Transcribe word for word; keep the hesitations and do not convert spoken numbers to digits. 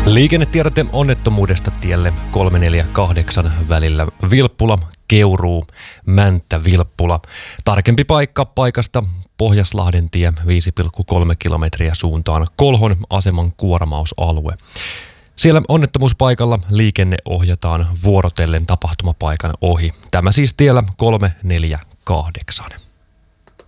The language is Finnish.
Liikennetiedote onnettomuudesta tielle kolme neljä kahdeksan välillä Vilppula, Keuruu, Mänttä, Vilppula. Tarkempi paikka paikasta Pohjaslahden tie viisi pilkku kolme kilometriä suuntaan Kolhon aseman kuormausalue. Siellä onnettomuuspaikalla liikenne ohjataan vuorotellen tapahtumapaikan ohi. Tämä siis tiellä kolme neljä kahdeksan.